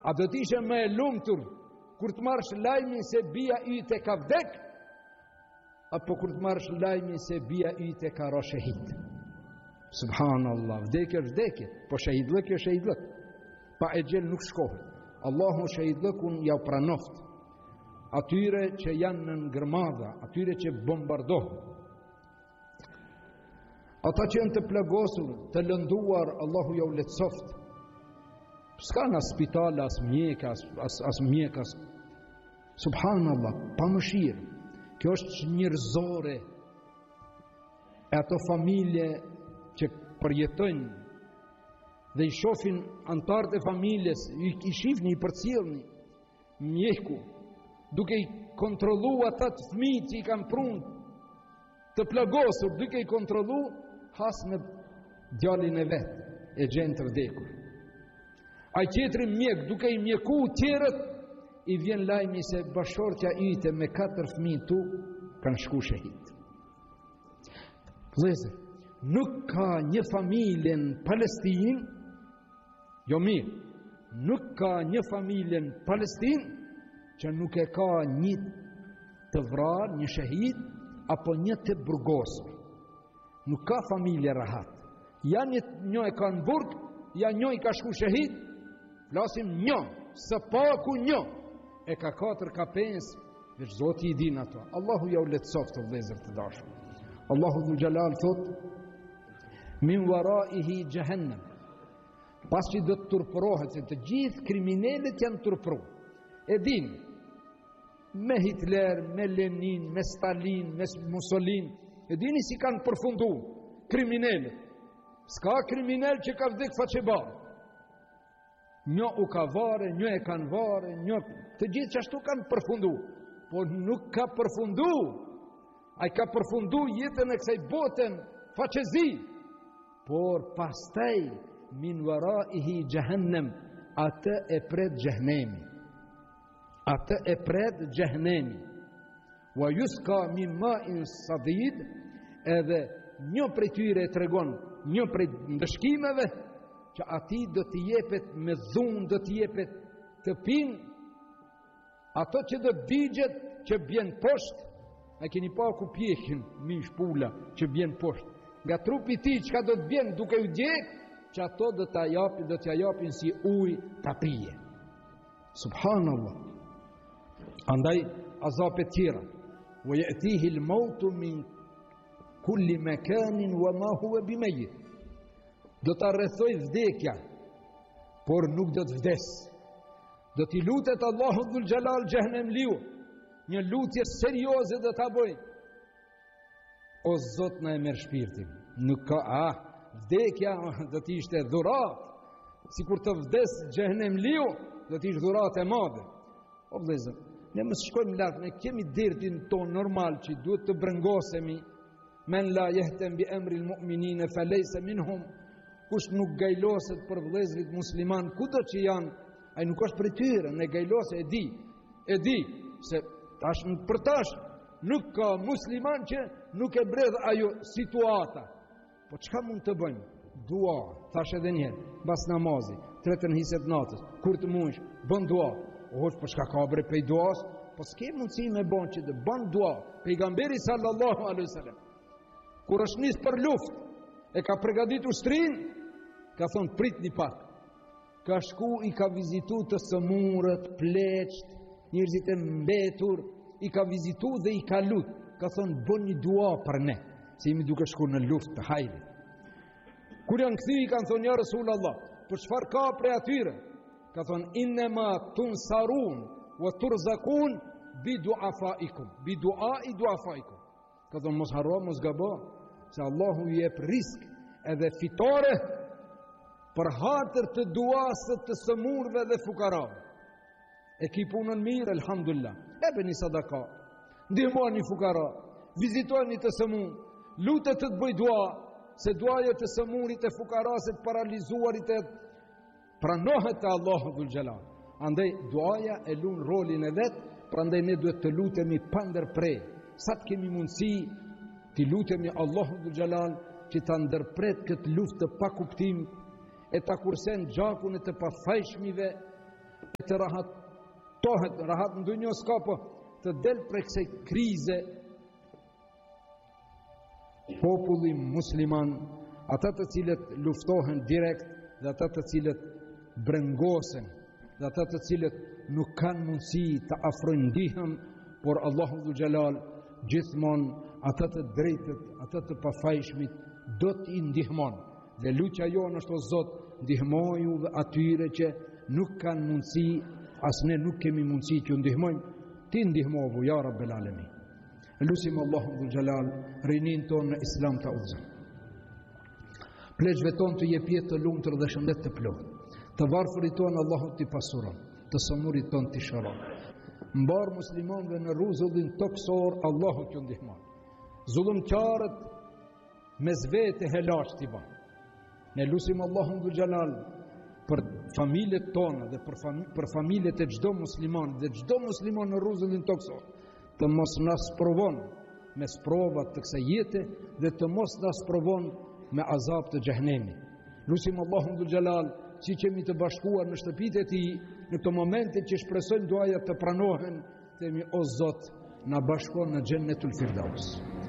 A do t'ishe me e lumtur kur të marrësh lajmin se bia yte ka vdek, apo kur të marrësh lajmin se bia yte ka ra shahid? Subhanallah, vdekje është vdekje, po shahidlëk jo shahidlëk. Pa e gjel nuk shkohet. Allahu shahidlëkun ja pranoft atyre që janë në ngërmadha, atyre që bombardohen. Ata që janë të plagosur, të lënduar, Allahu ja u lehtësoft. S'ka në spital, as mjek, as Subhanallah, pa mëshirë. Kjo është njerëzore. E ato familje që përjetojnë dhe i shofin antarët e familjes, i shifni, i përcjellni mjeku, duke i kontrollu ata të fëmijë që i kanë prunë të plagosur, duke i kontrollu, has në djalin e vetë, e gjenë të vdekur. A i qetri mjek, duke i mjeku tjerët, i vjen lajmi se bashortja yte me 4 fëmijë tu kanë shku shahid. Vëllezër, nuk ka një familje në Palestinë, jo mirë, nuk ka një familje në Palestinë që nuk e ka një të vrarë, një shahid, apo një të burgosur. Nuk ka familje rahat. Ja një e ka në burg, ja një i ka shku shahid, flasim një, së paku një, e ka 4, ka 5, veç Zoti i din ato. Allahu ja u lehtësoft të vëllezër të dashur. Allahu dhul Jalal thot: min waraihi jahannam. Pas që do të turpërohet, se të gjithë kriminalet janë turpëru. E din, me Hitler, me Lenin, me Stalin, me Mussolini, e dini si kanë përfundu kriminalet. S'ka kriminal që ka vdek faqebar. Një u ka vare, një e kanë vare, një të gjithë që ashtu kanë përfundu. Po nuk ka përfundu. Ai ka përfundu jetën e kësaj botën faqezi. Por pastaj min waraihi jahannam, atë e pret xhehenemi. Atë e pret xhehenemi. Wa yusqa min ma'in sadid, edhe një prej tyre e tregon një prej ndëshkimeve që ati do t'i jepet me dhunë, do t'i jepet të pinë, ato që do digjet që bjen poshtë. A keni pa ku pjekin mish pula që bjen poshtë, nga trupi ti që ka do të bjen duke u djek, që ato do t'ja japin si ujë ta pije. Subhanallah. Andaj azapet tjera, wa ya'tihi al-mautu min kulli makanin wa ma huwa bimayyit. Do ta rrethoj vdekja, por nuk do të vdes. Do t'i lutet Allahu dhul Jalal xhehenem liu, një lutje serioze do ta bëj. O Zot, na e merr shpirtin. Nuk ka vdekja do të ishte dhurat, sikur të vdes xhehenem liu, do të ishte dhurat e madhe. O vëllezër, ne mos shkojmë lart, ne kemi dertin ton normal që duhet të brengosemi. Men la yahtam bi amri al-mu'minin fa laysa minhum. Kush nuk gajloset për vëllezërit musliman, kudo që janë, ai nuk është prej tyre, ne gajlose e di se tash për tash nuk ka musliman që nuk e bredh ajo situata. Po çka mund të bëjmë? Dua, thash edhe një herë, mbas namazi, tretën hiset natës, kur të mundsh, bën dua. Po çka ka bre pe duas? Po s'ke mundësi me bën që të bën dua. Pejgamberi sallallahu alaihi wasallam kur është nis për luftë, e ka përgatitur ushtrin, ka thonë prit një pak. Ka shku, i ka vizitu të sëmurët, pleqt, njerëzit e mbetur, i ka vizitu dhe i ka lut. Ka thonë bën një dua për ne, se jemi duke shku në luftë të hajrit. Kur janë kthi, i kanë thonë ja Rasulullah, për çfarë ka prej atyre? Ka thonë innema tunsarun wa turzakun bi duafaikum, bi duai duafaikum. Ka thonë mos harro, mos gabo, se Allahu ju jep risk edhe fitore për hatër të duasët të sëmurve dhe fukarave. E ki punën mirë, elhamdulillah. E bëni sadaka, ndihmoni fukara, vizitoni të sëmur, lutet të bëj dua, se duaja të sëmurit e fukarasit paralizuarit e pranohet të Allahu dhul Jalal. Andaj duaja e lun rolin e vetë, prandaj ne duhet të lutemi pa ndërprej. Sa të kemi mundësi, të lutemi Allahu dhul Jalal që ta ndërpret këtë luftë të pa kuptim, e ta kursen gjakun e të pafajshmive, të rahat në dunjë s'ka, po të del prej kësaj krize populli musliman, ata të cilët luftohen direkt dhe ata të cilët brengosen dhe ata të cilët nuk kanë mundësi të afrojnë ndihmë, por Allahu Dhul Gjelal gjithmonë ata të drejtët, ata të pafajshmit do t'i ndihmon. Dhe luqja jonë është o Zot, ndihmoju dhe atyre që nuk kanë mundësi, as ne nuk kemi mundësi që ndihmojmë, ti ndihmovu, ja Rabbel Alamin. Lusim Allahu Dhul Gjelal rinin tonë në Islam të udhëzëm. Pleqve tonë të jep jetë të lumtër dhe shëndet të plotë. Të varfërit tonë Allahu t'i pasuron, të sëmurit tonë t'i shëron. Mbar muslimanëve në rrezullin toksor, Allahu t'ju ndihmon. Zullumqtarët me zvete helaç t'i bën. Ne lusim Allahun Dhul Gjelal për familjet tona dhe për familjet e çdo musliman dhe çdo musliman në rrezullin toksor, të mos na sprovon me sprovat të kësaj jete dhe të mos na sprovon me azab të xhehenimit. Lusim Allahun Dhul Gjelal si që jemi të bashkuar në shtëpitë e tij në këto momente që shpresojmë duajat të pranohen, themi o Zot, na bashkon në Xhennetul Firdaus.